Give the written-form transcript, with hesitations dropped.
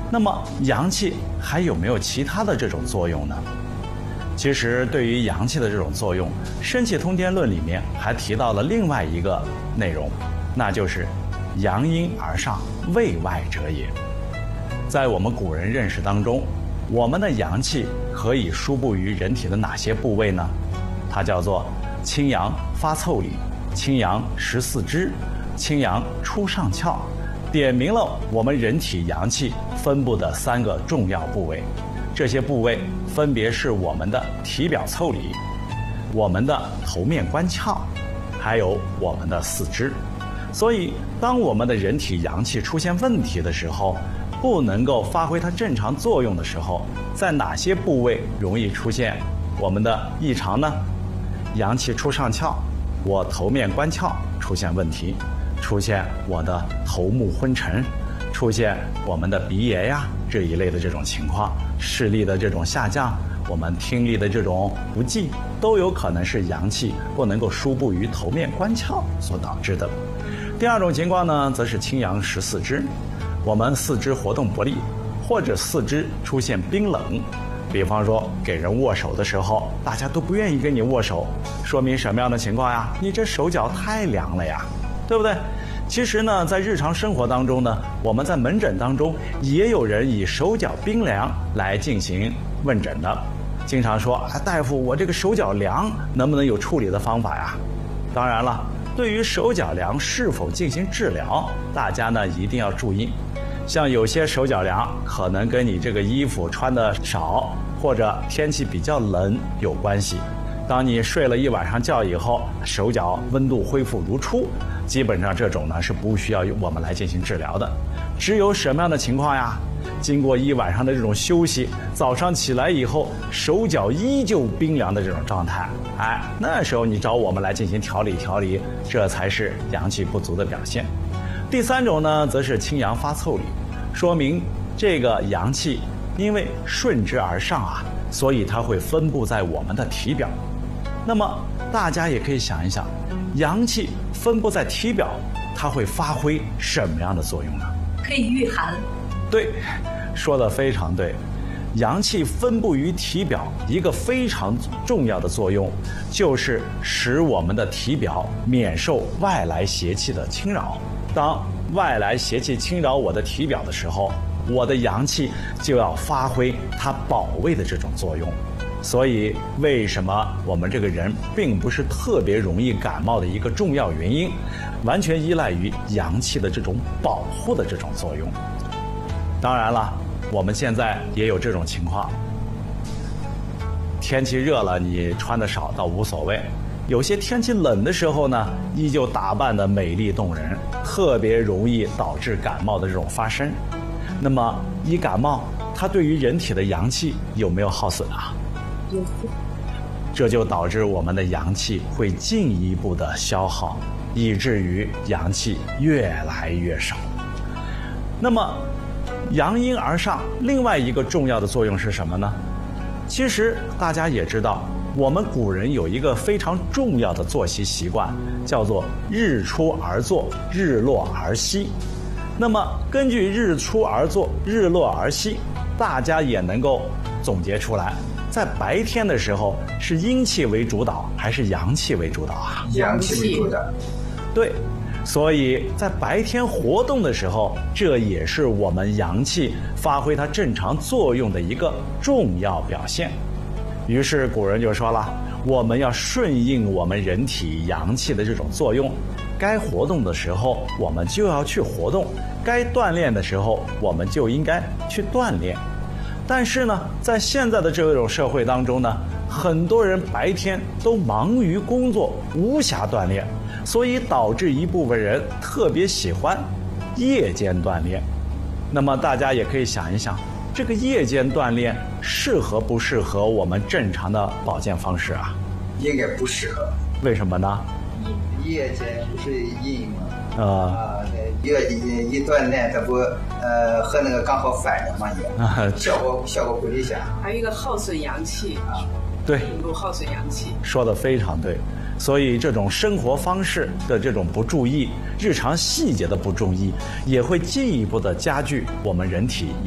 那么阳气还有没有其他的这种作用呢？其实对于阳气的这种作用，《生气通天论》里面还提到了另外一个内容，那就是阳阴而上，卫外者也。在我们古人认识当中，我们的阳气可以输布于人体的哪些部位呢？它叫做清阳发腠理，清阳实四肢，清阳出上窍，点明了我们人体阳气分布的3个重要部位。这些部位分别是我们的体表腠理、我们的头面关窍，还有我们的四肢。所以当我们的人体阳气出现问题的时候，不能够发挥它正常作用的时候，在哪些部位容易出现我们的异常呢？阳气出上窍，我头面关窍出现问题，出现我的头目昏沉，出现我们的鼻炎呀这一类的这种情况，视力的这种下降，我们听力的这种不济，都有可能是阳气不能够输布于头面关窍所导致的。第二种情况呢，则是清阳实四肢，我们四肢活动不利，或者四肢出现冰冷。比方说给人握手的时候，大家都不愿意跟你握手，说明什么样的情况呀？你这手脚太凉了呀，对不对？其实呢，在日常生活当中呢，我们在门诊当中也有人以手脚冰凉来进行问诊的，经常说大夫，我这个手脚凉，能不能有处理的方法呀？当然了，对于手脚凉是否进行治疗，大家呢一定要注意。像有些手脚凉可能跟你这个衣服穿的少，或者天气比较冷有关系。当你睡了一晚上觉以后，手脚温度恢复如初，基本上这种呢是不需要我们来进行治疗的。只有什么样的情况呀？经过一晚上的这种休息，早上起来以后手脚依旧冰凉的这种状态，那时候你找我们来进行调理调理，这才是阳气不足的表现。第3种呢，则是清阳发腠理，说明这个阳气因为顺之而上所以它会分布在我们的体表。那么大家也可以想一想，阳气分布在体表，它会发挥什么样的作用呢？ 可以御寒。 对，说得非常对。阳气分布于体表，一个非常重要的作用，就是使我们的体表免受外来邪气的侵扰。当外来邪气侵扰我的体表的时候，我的阳气就要发挥它保卫的这种作用。所以为什么我们这个人并不是特别容易感冒的一个重要原因，完全依赖于阳气的这种保护的这种作用。当然了，我们现在也有这种情况，天气热了你穿的少倒无所谓，有些天气冷的时候呢，依旧打扮的美丽动人，特别容易导致感冒的这种发生。那么一感冒，它对于人体的阳气有没有耗损啊？ 有。 这就导致我们的阳气会进一步的消耗，以至于阳气越来越少。那么阳阴而上，另外一个重要的作用是什么呢？其实大家也知道，我们古人有一个非常重要的作息习惯，叫做日出而作，日落而息。那么根据日出而作，日落而息，大家也能够总结出来，在白天的时候是阴气为主导还是阳气为主导啊？ 阳气为主导。 对，所以在白天活动的时候，这也是我们阳气发挥它正常作用的一个重要表现。于是古人就说了，我们要顺应我们人体阳气的这种作用，该活动的时候我们就要去活动，该锻炼的时候我们就应该去锻炼。但是呢，在现在的这种社会当中呢，很多人白天都忙于工作，无暇锻炼，所以导致一部分人特别喜欢夜间锻炼。那么大家也可以想一想，这个夜间锻炼适合不适合我们正常的保健方式啊？ 应该不适合。 为什么呢？ 夜间是阴嘛，一锻炼，它不和那个刚好反着嘛，也效果不理想。 还有一个耗损阳气啊， 对， 耗损阳气， 说得非常对。所以这种生活方式的这种不注意，日常细节的不注意，也会进一步的加剧我们人体